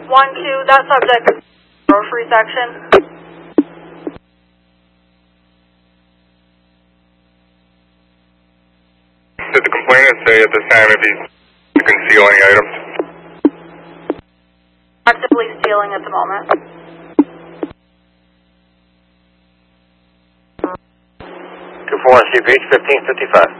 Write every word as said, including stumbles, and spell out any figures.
One, two, that subject, grocery section. Did the complainant say at this time if he's concealing items? Actively stealing at the moment. two four one C P H fifteen fifty-five.